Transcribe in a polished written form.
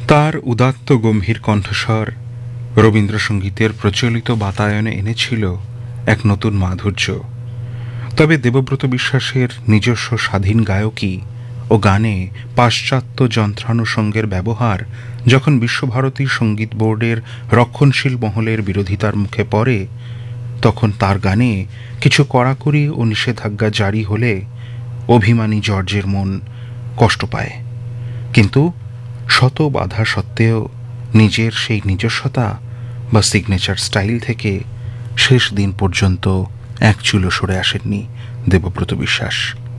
তার উদাত্ত গম্ভীর কণ্ঠস্বর রবীন্দ্রসঙ্গীতের প্রচলিত বাতায়নে এনেছিল এক নতুন মাধুর্য। তবে দেবব্রত বিশ্বাসের নিজস্ব স্বাধীন গায়কী ও গানে পাশ্চাত্য যন্ত্রানুষঙ্গের ব্যবহার যখন বিশ্বভারতী সঙ্গীত বোর্ডের রক্ষণশীল মহলের বিরোধিতার মুখে পড়ে, তখন তার গানে কিছু কড়াকড়ি ও নিষেধাজ্ঞা জারি হলে অভিমানী জর্জের মন কষ্ট পায়। কিন্তু শত বাধা সত্ত্বেও নিজের সেই নিজস্বতা বা সিগনেচার স্টাইল থেকে শেষ দিন পর্যন্ত এক চুলো সরে আসেননি দেবব্রত বিশ্বাস।